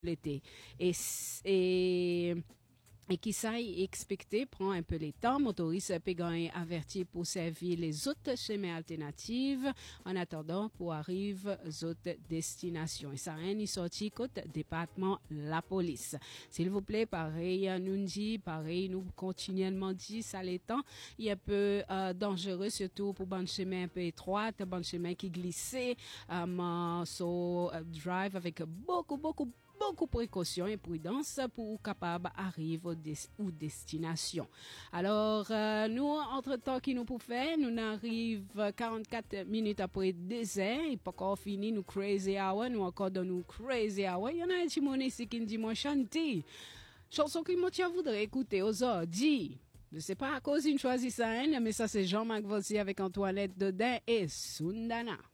l'été. Et et qui s'aille expecté prend un peu les temps. Motoristes peut gagner averti pour servir les autres chemins alternatifs en attendant pour arriver aux autres destinations. Et ça rien ni sorti côté département la police. S'il vous plaît, pareil, nous dit, pareil, nous continuellement dit, ça l'étant, il est un peu dangereux, surtout pour bon chemin un peu étroit, bon chemin qui glissait, drive avec beaucoup précaution et prudence pour capable arriver aux destinations. Alors, nous, entre-temps, qui nous pouvons faire, nous arrivons 44 minutes après 2 heures, et pas encore fini, nous crazy hour, nous encore dans nous crazy hour. Il y en a un petit monde ici qui nous dit, moi, chanter. Chanson que moi, tu voudrais écouter aux autres, dit. Je sais pas à cause d'une choisie ça, mais ça c'est Jean-Marc Vossier avec Antoinette Dodin et Sundana.